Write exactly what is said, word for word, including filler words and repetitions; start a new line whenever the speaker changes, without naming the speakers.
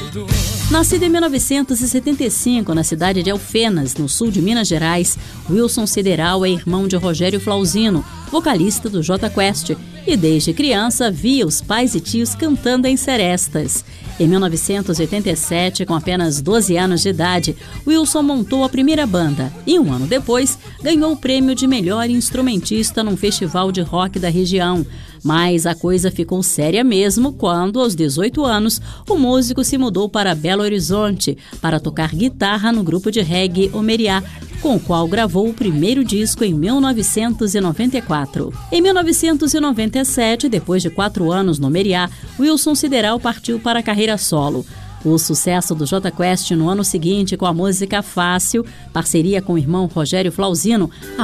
Nascido em mil novecentos e setenta e cinco na cidade de Alfenas, no sul de Minas Gerais, Wilson Sideral é irmão de Rogério Flauzino, vocalista do Jota Quest, e desde criança via os pais e tios cantando em serestas. Em mil novecentos e oitenta e sete, com apenas doze anos de idade, Wilson montou a primeira banda e, um ano depois, ganhou o prêmio de melhor instrumentista num festival de rock da região. Mas a coisa ficou séria mesmo quando, aos dezoito anos, o músico se mudou para Belo Horizonte para tocar guitarra no grupo de reggae Omeriá, com o qual gravou o primeiro disco em mil novecentos e noventa e quatro. Em mil novecentos e noventa e sete, depois de quatro anos no Omeriá, Wilson Sideral partiu para a carreira solo. O sucesso do Jota Quest no ano seguinte com a música Fácil, parceria com o irmão Rogério Flauzino,